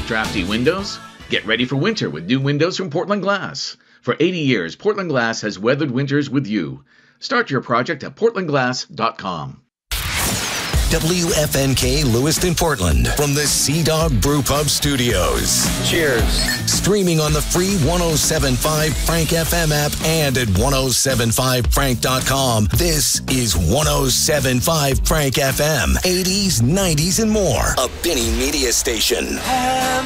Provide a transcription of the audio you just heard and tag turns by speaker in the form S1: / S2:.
S1: Drafty windows? Get ready for winter with new windows from Portland Glass. For 80 years, Portland Glass has weathered winters with you. Start your project at portlandglass.com.
S2: WFNK Lewiston, Portland, from the Sea Dog Brew Pub Studios.
S3: Cheers.
S2: Streaming on the free 107.5 Frank FM app and at 107.5frank.com. This is 107.5 Frank FM. 80s, 90s, and more. A Benny Media station.